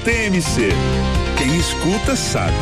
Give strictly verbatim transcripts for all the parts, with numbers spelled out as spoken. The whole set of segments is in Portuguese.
T M C. Quem escuta sabe.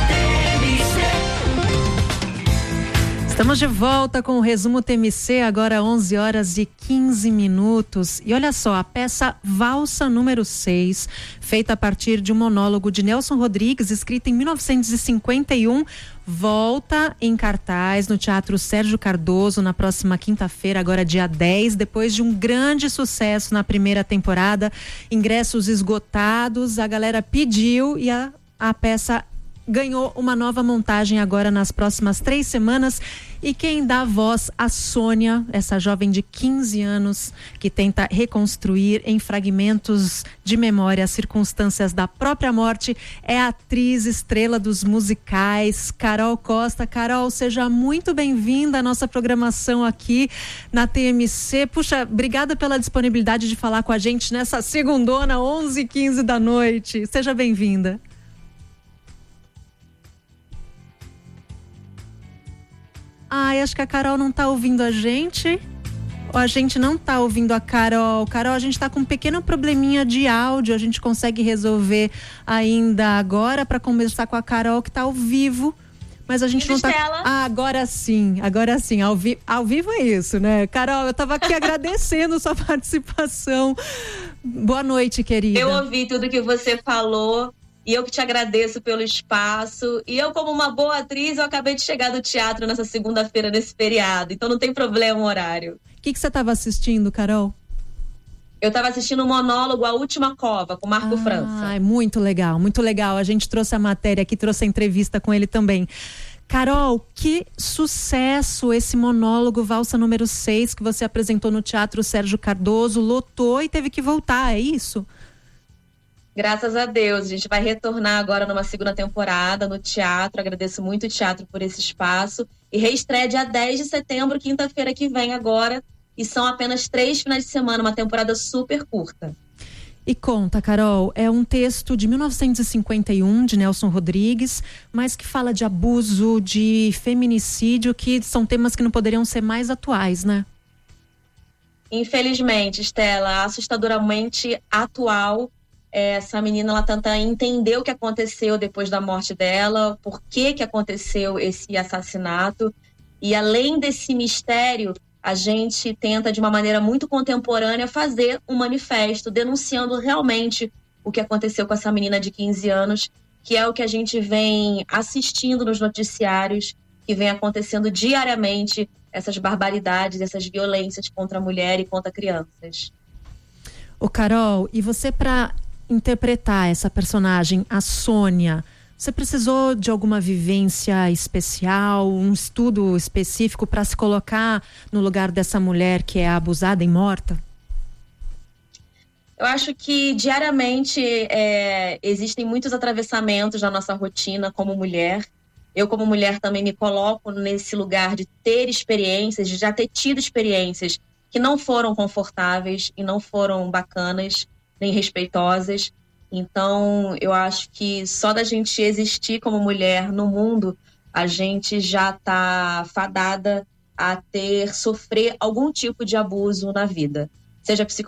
Estamos de volta com o resumo T M C, agora onze horas e quinze minutos. E olha só, a peça Valsa número seis, feita a partir de um monólogo de Nelson Rodrigues, escrita em mil novecentos e cinquenta e um, volta em cartaz no Teatro Sérgio Cardoso na próxima quinta-feira, agora dia dez, depois de um grande sucesso na primeira temporada, ingressos esgotados, a galera pediu e a, a peça ganhou uma nova montagem agora nas próximas três semanas. E quem dá voz a Sônia, essa jovem de quinze anos que tenta reconstruir em fragmentos de memória as circunstâncias da própria morte, é a atriz estrela dos musicais, Carol Costa. Carol, seja muito bem-vinda à nossa programação aqui na T M C. Puxa, obrigada pela disponibilidade de falar com a gente nessa segundona, onze e quinze da noite. Seja bem-vinda. Ai, acho que a Carol não tá ouvindo a gente. Ou a gente não tá ouvindo a Carol. Carol, a gente tá com um pequeno probleminha de áudio. A gente consegue resolver ainda agora para conversar com a Carol, que tá ao vivo. Mas a gente não tá... Ah, agora sim, agora sim. Ao, vi... ao vivo é isso, né? Carol, eu tava aqui agradecendo sua participação. Boa noite, querida. Eu ouvi tudo que você falou. E eu que te agradeço pelo espaço. E eu, como uma boa atriz, eu acabei de chegar do teatro nessa segunda-feira, nesse feriado. Então não tem problema o horário. O que que você estava assistindo, Carol? Eu estava assistindo o monólogo A Última Cova, com Marco ah, França. É muito legal, muito legal. A gente trouxe a matéria aqui, trouxe a entrevista com ele também. Carol, que sucesso esse monólogo Valsa número seis que você apresentou no Teatro Sérgio Cardoso. Lotou e teve que voltar, é isso? Graças a Deus, a gente vai retornar agora numa segunda temporada no teatro. Agradeço muito o teatro por esse espaço. E reestreia dia dez de setembro, quinta-feira que vem agora. E são apenas três finais de semana, uma temporada super curta. E conta, Carol, é um texto de mil novecentos e cinquenta e um, de Nelson Rodrigues, mas que fala de abuso, de feminicídio, que são temas que não poderiam ser mais atuais, né? Infelizmente, Estela, assustadoramente atual. Essa menina, ela tenta entender o que aconteceu depois da morte dela, por que que aconteceu esse assassinato. E além desse mistério, a gente tenta de uma maneira muito contemporânea fazer um manifesto denunciando realmente o que aconteceu com essa menina de quinze anos, que é o que a gente vem assistindo nos noticiários, que vem acontecendo diariamente, essas barbaridades, essas violências contra a mulher e contra crianças. Ô Carol, e você, para interpretar essa personagem, a Sônia, você precisou de alguma vivência especial, um estudo específico para se colocar no lugar dessa mulher que é abusada e morta? Eu acho que diariamente é, existem muitos atravessamentos na nossa rotina como mulher. Eu, como mulher, também me coloco nesse lugar de ter experiências, de já ter tido experiências que não foram confortáveis e não foram bacanas, nem respeitosas. Então, eu acho que só da gente existir como mulher no mundo, a gente já está fadada a ter, sofrer algum tipo de abuso na vida. Seja psicológico,